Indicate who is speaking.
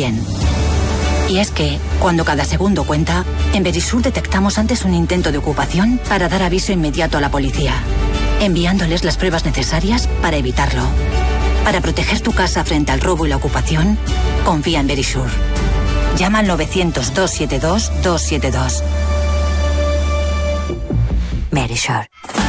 Speaker 1: también. Y es que, cuando cada segundo cuenta, en Verisur detectamos antes un intento de ocupación para dar aviso inmediato a la policía, enviándoles las pruebas necesarias para evitarlo. Para proteger tu casa frente al robo y la ocupación, confía en Verisur. Llama al 900-272-272. Verisur.